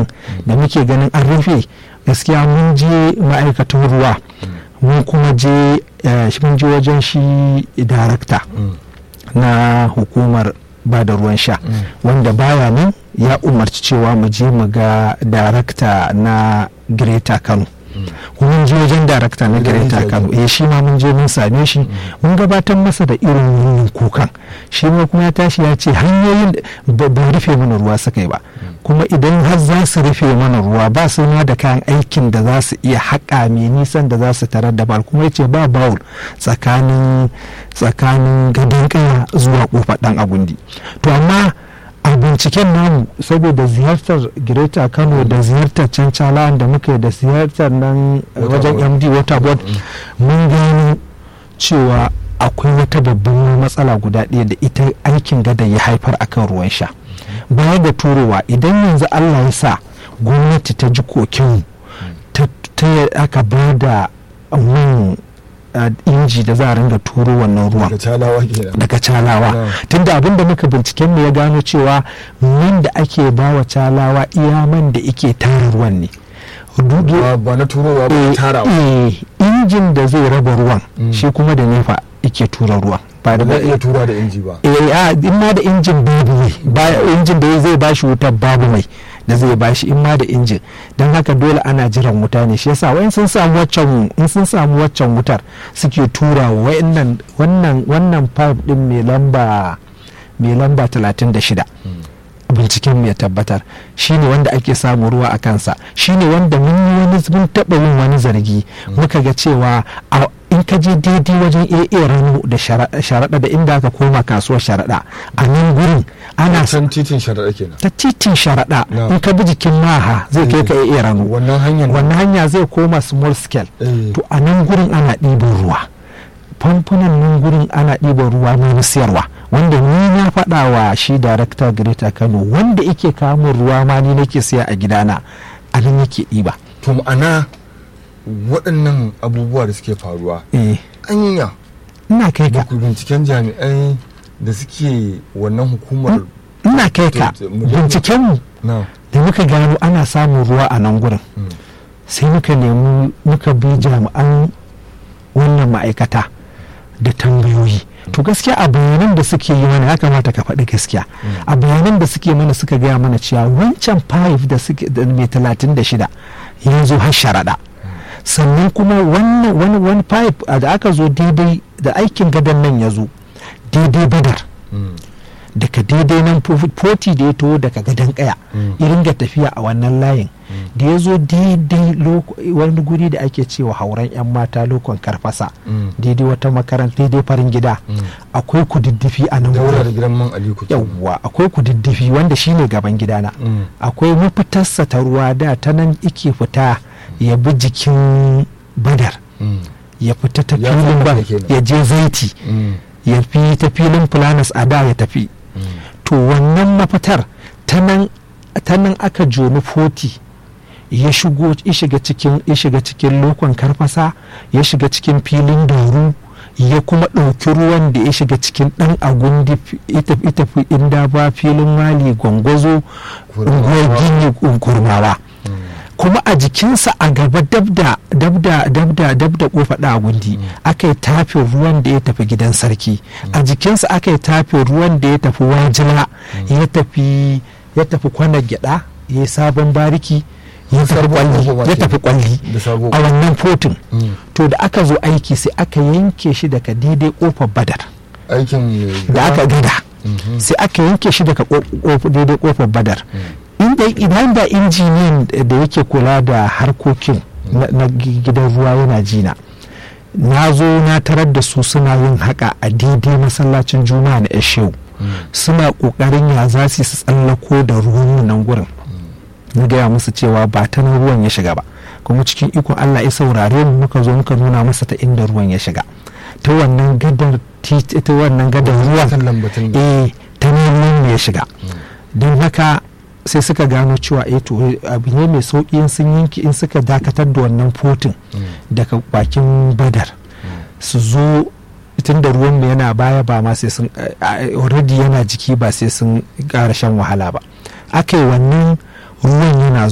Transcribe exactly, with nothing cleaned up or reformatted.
nan da muke ganin an rufe, gaskiya mun je ma'aikatan ruwa, mun kuma je mun je wajen shi darakta na hukumar ba da ruwan sha wanda baya nan ya umarci cewa mu je mu ga darakta na Greater Kano. Mun je wajen darakta na Greater Kano, eh shi ma mun je mun same shi mun gabatar masa da irin wannan kukan, shi ma kuma ya tashi ya ce hanyoyin ba rufe mana ruwa suka yi ba, kuma idan har za su rufe mana ruwa ba su ma da kayan aikin da za su iya haƙa mai nisan da za su tarar da bal, kuma ya ce ba bawul tsakanin tsakanin gadon kaya zuwa kofar dan agundi. To amma a binciken namu saboda ziyartar Greater Kano da ziyartar can Calawan da muka yi da ziyartar nan wajen M D Water Board, mun gano cewa akwai wata babban matsala guda ɗaya da ita aikin gada ya haifar akan ruwan sha. Baya ga turowa, idan yanzu Allah ya sa gwamnati ta ji kokin ta aka ba da mun inji da za a ringa turo wannan ruwan daga Calawa, tunda abin da muka binciken mu ya gano cewa man da ake bawa Calawa iya man da ike tara ruwan ne, ba na turowa ba tarawa. Injin da zai raba ruwan shi kuma da nefa ike tura ruwan, ba da iya tura da inji ba. eh a in ma da injin babu mai, ba injin da zai bashi wutar babu mai da zai bashi in ma da injin, don haka dole ana jiran wuta ne. Shi yasa wayan sun samu waccan in sun samu waccan wutar suke turawa wayannan wannan wannan pipe din mai lamba mai lamba talatin da shida. Binciken mu ya tabbatar shine wanda ake samu ruwa a kansa, shine wanda mun wani mun taba yin wani zargi muka ga cewa in ka je daidai wajen AA Rano da sharaɗa da inda aka koma kasuwar sharaɗa, a nan gurin ana san titin sharaɗa kenan, ta titin sharaɗa in ka bi jikin maha zai kai ka AA Rano, wannan hanya wannan hanya zai koma small scale. To a nan gurin ana ɗiban ruwa, famfunan nan gurin ana ɗiban ruwa na siyarwa, wanda ni na faɗa wa shi darakta Greater Kano wanda yake kawo ruwa ma ni nake siya a gidana, a nan yake ɗiba. To ma'ana waɗannan abubuwa da suke faruwa anya ina kai ka binciken jami'ai da suke wannan hukumar, ina kai ka binciken mu da muka gano ana samun ruwa a nan gurin, sai muka nemi muka bi jami'an wannan ma'aikata da tambayoyi. To gaskiya a bayanan da suke yi mana ya kamata ka faɗi gaskiya, a bayanan da suke mana suka gaya mana cewa wancan five da suke da mai talatin da shida yanzu har sharaɗa, sannan kuma wannan wani wani pipe da aka zo daidai da aikin gadon nan ya zo daidai Badar, daga daidai nan foti da ya taho daga gadon kaya irin ga tafiya a wannan layin da ya zo daidai wani guri da ake cewa hauren 'yan mata lokon Karfasa, daidai wata makaranta daidai farin gida, akwai kududdufi a nan wurin. Yawwa akwai kududdufi wanda shine gaban gidana, akwai mafitarsa ta ruwa da ta nan ike fita ya bi jikin Badar, ya fita ta filin ba ya je Zaiti, ya fi ta filin Planas a da ya tafi. To wannan mafitar ta nan aka joni foti ya shigo ya shiga cikin ya shiga cikin lokon Karfasa, ya shiga cikin filin Dauru, ya kuma ɗauki ruwan da ya shiga cikin ɗan agundi ita ita inda ba filin Mali Gwangwazo unguwar Gini Kurmawa, kuma a jikinsa a gaba dabda dabda dabda dabda kofa da agundi aka yi tafin ruwan da ya tafi gidan sarki, a jikinsa aka yi tafin ruwan da ya tafi Wajila, ya tafi ya tafi Kwana Gyada, ya yi Sabon Bariki, ya tafi Kwalli ya tafi Kwalli a wannan fotin. To da aka zo aiki sai aka yanke shi daga daidai kofar Badar, aikin da aka gada sai aka yanke shi daga daidai kofar Badar. Inda idan da injiniyan da yake kula da harkokin na gidan ruwa yana jina, na zo na tarar da su suna yin haka a daidai masallacin Juma'a na Eshewu, suna kokarin ya za su tsallako da ruwan nan gurin. Na gaya musu cewa ba ta nan ruwan ya shiga ba, kuma cikin ikon Allah ya saurare mu muka zo muka nuna masa ta inda ruwan ya shiga, ta wannan gadar ta wannan gadar ruwan eh ta nan ya shiga. Don haka sai suka gano cewa eh to abu ne mai sauki in sun yanki in suka dakatar da wannan fotin daga bakin Badar, su zo tun da ruwan mu yana baya ba ma sai sun already yana jiki ba sai sun ƙara shan wahala ba. Aka yi wannan ruwan yana